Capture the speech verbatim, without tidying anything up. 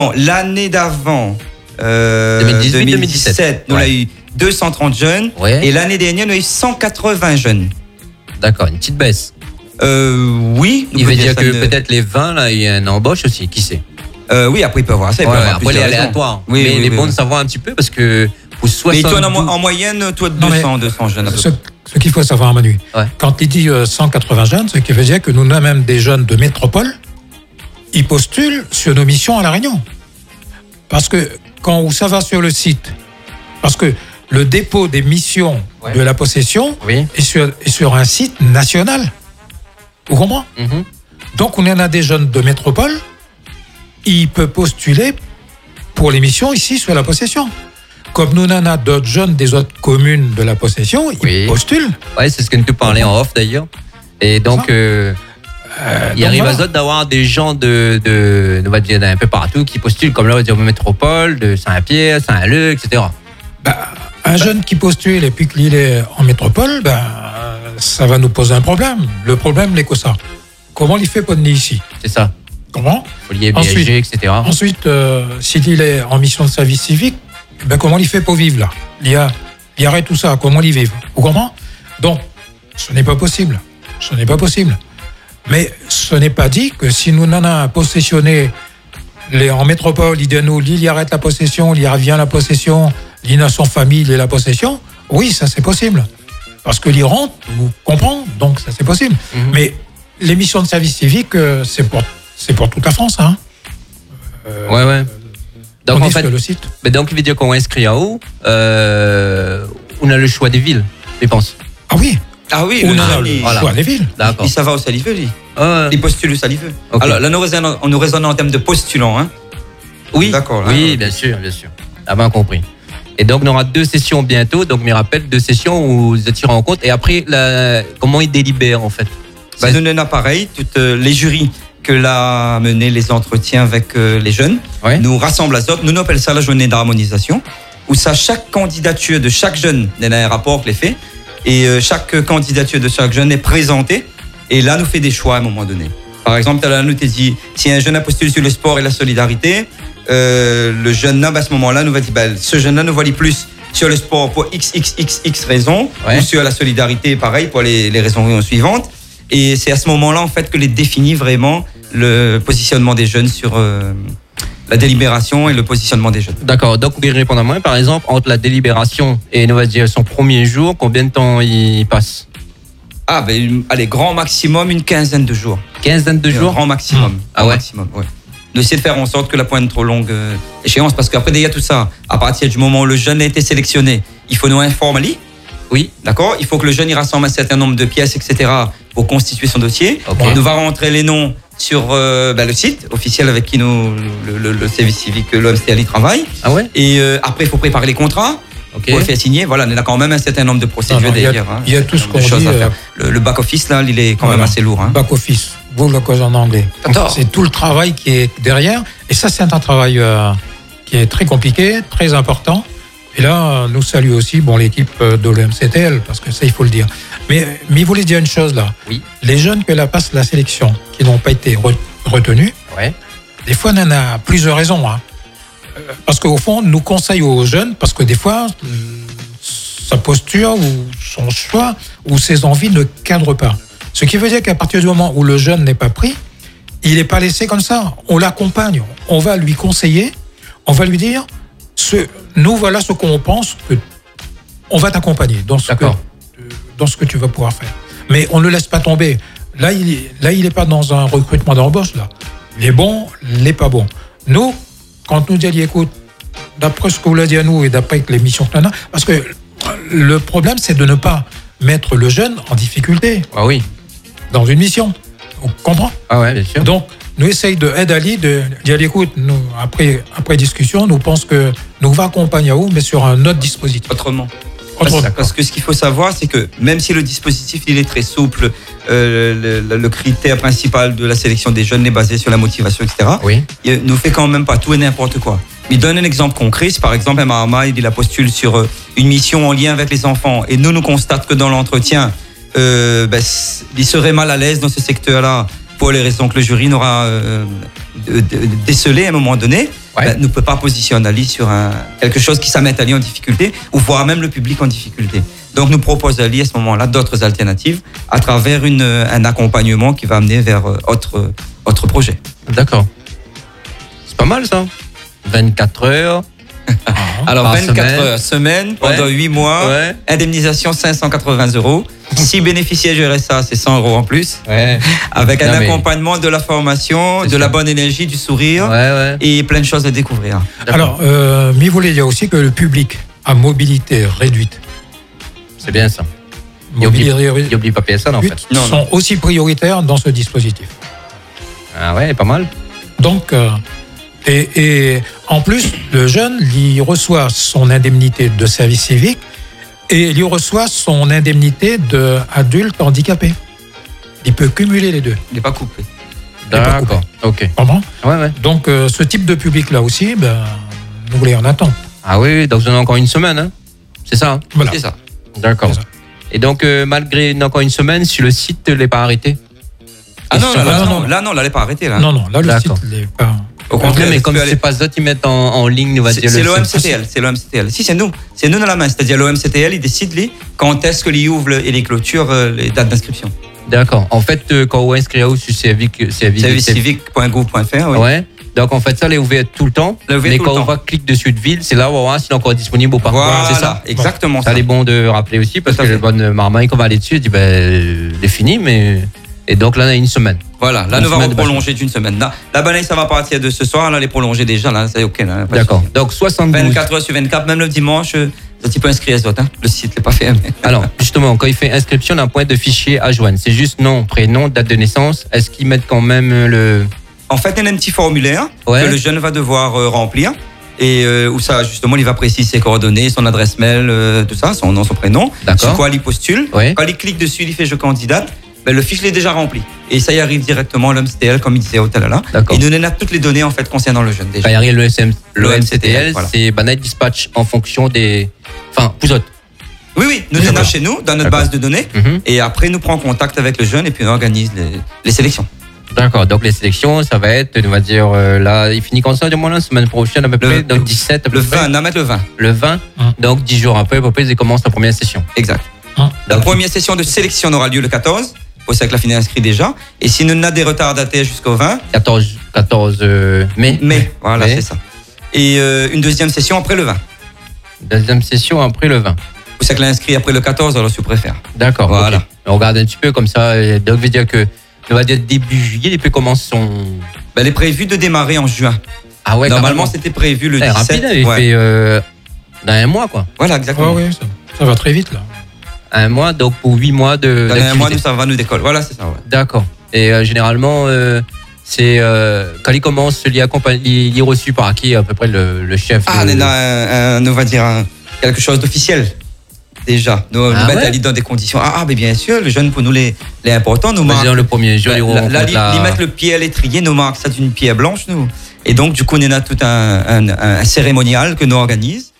L'année d'avant, euh, deux mille dix-huit, deux mille deux mille dix-sept, dix-sept, nous ouais. on a eu deux cent trente jeunes. Ouais. Et l'année dernière, nous a eu cent quatre-vingts jeunes. D'accord, une petite baisse. Euh, oui. Il veut dire que ne... peut-être les vingt, là, il y a une embauche aussi, qui sait. Euh, oui, après il peut avoir ça. Il Ouais, peut avoir après, il est plusieurs aléatoire. raisons. Oui, mais oui, il est oui, bon oui. de savoir un petit peu parce que pour soixante-douze... Mais toi, en, en moyenne, toi, Non, deux cents, deux cents jeunes. À peu Ce, près. ce qu'il faut savoir, Manu, Ouais. quand il dit euh, cent quatre-vingts jeunes, ce qui veut dire que nous avons même des jeunes de métropole, ils postulent sur nos missions à La Réunion. Parce que quand ça va sur le site, parce que le dépôt des missions Ouais. de la possession Oui. est sur, est sur un site national. Vous comprenez? Mhm. Donc on en a des jeunes de métropole, ils peuvent postuler pour les missions ici sur la possession. Comme nous en a d'autres jeunes des autres communes de la possession, ils Oui. postulent. Ouais, c'est ce que nous parlais en off d'ailleurs. Et donc, Ça. euh, Euh, il donc arrive voilà. à Zot d'avoir des gens de, de, on va dire, d'un peu partout qui postulent, comme là, on va dire, de métropole, de Saint-Pierre, Saint-Leu, et cetera. Bah, un jeune qui postule et puis qu'il est en métropole, ben, ça va nous poser un problème. Le problème, c'est que ça. Comment il fait pour venir ici? C'est ça. Comment? Folier, Ensuite. B S G, et cetera. Ensuite, euh, s'il est en mission de service civique, ben, comment il fait pour vivre là? Il y a, il y aurait tout ça. Comment il vit? Vous comprenez? Donc, ce n'est pas possible. Ce n'est pas possible. Mais ce n'est pas dit que si nous en avons possessionné les, en métropole, il dit à nous, il y arrête la possession, il y revient la possession, il a son famille, il est la possession. Oui, ça c'est possible. Parce que l'I rentre, vous comprenez, donc ça c'est possible. Mhm. Mais les missions de service civique, euh, c'est pour, c'est pour toute la France. Hein. Euh, Ouais, ouais. Donc, on en dit fait, sur le site. mais donc, il veut dire qu'on inscrit en haut, euh, on a le choix des villes, je pense. Ah oui, Ah oui, on le a jeune, le il- voilà. choix des villes. D'accord. il ça va au saliveux, lui. Ah, Il postule au saliveux. Ok. Alors là, nous raisonnons, on nous raisonne en termes de postulants. Hein. oui, D'accord, là, oui, ok. bien sûr, bien sûr. Ah bien compris. Et donc, on aura deux sessions bientôt. Donc, me rappelle, deux sessions où vous êtes en compte. Et après, la, comment ils délibèrent, en fait? Bah, C'est- nous, on a pareil, toutes euh, les jurys que l'a mené les entretiens avec euh, les jeunes, Ouais. nous rassemblent à Zot. Nous, on appelle ça la journée d'harmonisation, où ça, chaque candidature de chaque jeune, il y a un rapport qui est fait, et euh, chaque candidature de chaque jeune est présentée, et là, nous fait des choix à un moment donné. Par exemple, là, nous t'ai dit, si un jeune a postulé sur le sport et la solidarité, euh, le jeune homme, à ce moment-là, nous va dire, bah, ce jeune-là nous valide plus sur le sport pour x x x x raisons, Ouais. ou sur la solidarité, pareil, pour les, les raisons suivantes. Et c'est à ce moment-là, en fait, que les définit vraiment le positionnement des jeunes sur euh, la délibération et le positionnement des jeunes. D'accord. Donc, vous pouvez répondre à moi, par exemple, entre la délibération et, on va dire, son premier jour, combien de temps il passe? Ah, ben, allez, grand maximum, une quinzaine de jours. Quinzaine de jours? Grand maximum. Ah Grand ouais. maximum, ouais. D'essayer de faire en sorte que la pointe trop longue euh, échéance, parce qu'après, il y a tout ça. À partir du moment où le jeune a été sélectionné, il faut nous informer. Oui. D'accord. Il faut que le jeune il rassemble un certain nombre de pièces, et cetera, pour constituer son dossier. Ok. On nous va rentrer les noms sur euh, ben, le site officiel avec qui nous, le, le, le service civique, l'O M C L, y travaille. Ah ouais? Et euh, après, il faut préparer les contrats. Ok. Pour le faire signer. Voilà, on a quand même un certain nombre de procédures Non, non, il y a- derrière. hein. il y a tout ce qu'on De choses dit, à faire. euh, Le, le back-office, là, il est quand Voilà. même assez lourd. Hein. Back office, vous le cause en anglais. Donc, D'accord. c'est tout le travail qui est derrière. Et ça, c'est un travail euh, qui est très compliqué, très important. Et là, euh, nous saluons aussi bon, l'équipe euh, de l'O M C T L, parce que ça, il faut le dire. Mais, mais il voulait dire une chose là. Oui. Les jeunes que la passe la sélection, qui n'ont pas été re- retenus, Ouais. des fois, on en a plusieurs raisons. Hein. Euh, Parce qu'au fond, nous conseillons aux jeunes, parce que des fois, euh, sa posture ou son choix ou ses envies ne cadrent pas. Ce qui veut dire qu'à partir du moment où le jeune n'est pas pris, il n'est pas laissé comme ça. On l'accompagne, on va lui conseiller, on va lui dire, ce, nous voilà ce qu'on pense, que on va t'accompagner dans ce que, D'accord. dans ce que tu vas pouvoir faire. Mais on ne le laisse pas tomber. Là, il est, là, il n'est pas dans un recrutement d'embauche, là. Il est bon, il n'est pas bon. Nous, quand nous disons, écoute, d'après ce que vous l'avez dit à nous et d'après les missions que l'on a, parce que le problème, c'est de ne pas mettre le jeune en difficulté Ah oui. dans une mission. On comprend? Ah ouais, bien sûr. Donc, nous essayons de aider Ali, de dire, écoute, nous, après, après discussion, nous pensons que nous va accompagner à vous, mais sur un autre dispositif. Autrement. Autrement. Parce, parce que ce qu'il faut savoir, c'est que même si le dispositif il est très souple, euh, le, le critère principal de la sélection des jeunes est basé sur la motivation, et cetera, Oui. il nous fait quand même pas tout et n'importe quoi. Il donne un exemple concret. Si par exemple, un Mahama, il a postule sur euh, une mission en lien avec les enfants et nous, nous constate que dans l'entretien, euh, ben, il serait mal à l'aise dans ce secteur-là pour les raisons que le jury n'aura euh, décelées à un moment donné. Ouais. ben, ne peut pas positionner Ali sur un, quelque chose qui ça met Ali en difficulté, ou voire même le public en difficulté. Donc nous propose Ali à ce moment-là d'autres alternatives à travers une, un accompagnement qui va amener vers euh, autre, autre projet. D'accord. C'est pas mal ça. vingt-quatre heures. Alors Par vingt-quatre semaine. heures semaine pendant Ouais. huit mois, Ouais. indemnisation cinq cent quatre-vingts euros. Si bénéficiaire du R S A, c'est cent euros en plus. Ouais. Avec un Non, mais- accompagnement de la formation, C'est de sûr. la bonne énergie, du sourire Ouais, ouais. et plein de choses à découvrir. D'accord. Alors, euh, mais il voulait dire aussi que le public à mobilité réduite, C'est bien ça. Il oublie, mobilité il réduite, oublie pas P S A en fait. Non, sont aussi prioritaires dans ce dispositif. Ah ouais, pas mal. Donc, euh, et, et en plus, le jeune, il reçoit son indemnité de service civique et il reçoit son indemnité d'adulte handicapé. Il peut cumuler les deux. Il n'est pas coupé. Il est pas D'accord. Ok. Comment Ouais, ouais. Donc, euh, ce type de public-là aussi, ben, nous voulons en attendre. Ah oui, oui, donc vous en avez encore une semaine, hein. C'est ça, hein. Voilà. C'est ça. D'accord. C'est ça. Et donc, euh, malgré encore une semaine, sur le site, il n'est pas arrêté. Ah non, là, sur- là, non, non, non. là, non, là, elle n'est pas arrêtée. Là. Non, non, là, le D'accord. site n'est pas... Au Ouais, contraire, mais elle comme peut c'est aller- pas eux qui mettent en, en ligne, on va c'est dire. c'est le l'O M site. C T L, c'est l'O M C T L. Si c'est nous, c'est nous dans la main. C'est-à-dire l'O M C T L, il décide lui, quand est-ce que lui ouvre le- et les clôtures euh, les dates d'inscription. D'accord. En fait, euh, quand on inscrit sur service service service civique point gouv point f r. Oui. Ouais. Donc en fait, ça, elle est ouvert tout le temps. Elle est ouverte Mais tout quand le on temps. va cliquer dessus de ville, c'est là où on va voir s'il est encore disponible ou pas. Voilà, C'est ça. exactement Ça, ça. il est bon de rappeler aussi parce Tout à que fait. le bon Marmaille, quand on va aller dessus, il dit ben, euh, il est fini, mais. Et donc là, on a une semaine. Voilà, là, Une nous semaine allons de prolonger d'une semaine. Là, la balaye, ça va partir de ce soir. Là, elle est prolongée déjà. Là, c'est OK. Là, pas de D'accord. souci. Donc soixante-douze. vingt-quatre heures sur vingt-quatre, même le dimanche, euh, tu peux inscrire ce hein. Le site n'est pas fermé. Alors, justement, quand il fait inscription d'un point de fichier à joindre, c'est juste nom, prénom, date de naissance. Est-ce qu'ils mettent quand même le. En fait, il y a un petit formulaire Ouais. que le jeune va devoir euh, remplir. Et euh, où ça, justement, il va préciser ses coordonnées, son adresse mail, euh, tout ça, son nom, son prénom. D'accord. Sur quoi il postule. Ouais. Quand il clique dessus, il fait je candidate. Ben, le fichier est déjà rempli. Et ça y arrive directement à l'O M C T L, comme il disait au tel là. D'accord. Il nous donne toutes les données en fait concernant le jeune déjà. Quand il arrive le S M l'O M C T L, voilà. c'est Banette Dispatch en fonction des. Enfin, vous autres. Oui, oui, nous D'accord. tenons chez nous, dans notre D'accord. base de données. Mhm. Et après, nous prenons contact avec le jeune et puis on organise les, les sélections. D'accord, donc les sélections, ça va être, on va dire, euh, là, il finit quand ça, du moins la semaine prochaine à peu près, Le- donc dix-sept à peu Le près. vingt, on va mettre le vingt. Le vingt, Hum. donc dix jours après, à peu près, ils commencent la première session. Exact. Hum. La première session de sélection aura lieu le quatorze. Pour ça que la finale est inscrite déjà. Et si nous avons des retardataires jusqu'au vingt, quatorze, quatorze euh, mai. mai, voilà, Mai. c'est ça. Et euh, une deuxième session après le vingt. Deuxième session après le vingt. Pour ça que l'inscrit après le quatorze, alors si vous préférez. D'accord. Voilà. ok. On regarde un petit peu comme ça. euh, Donc, ça veut dire que, on va dire début juillet, les peu commencent son. Ben, elle est prévue de démarrer en juin. Ah ouais, Normalement, carrément. c'était prévu le Eh, dix-sept. rapide, il ouais. fait euh, dans un mois, quoi. Voilà, Ouais, exactement. ouais, ça, ça va très vite, là. Un mois, donc pour huit mois de. Dans un mois, d'activité. nous, ça va nous décoller. Voilà, c'est ça. Ouais. D'accord. Et euh, généralement, euh, c'est euh, quand il commence, il est accompagné, il est reçu par qui à peu près le, le chef. Ah, de- on a un, un- on va dire un- quelque chose d'officiel. Déjà, nous, Ah nous mettre ouais à l'idée dans des conditions. Ah, ah, mais bien sûr, le jeune pour nous les, les importants, nous Vas-y, marque. dans le premier jour, ils Là, là, rencontrent ils la- ils mettent le pied à l'étrier, nous marque ça d'une pierre blanche, nous. Et donc, du coup, on a tout un, un, un cérémonial que nous organise.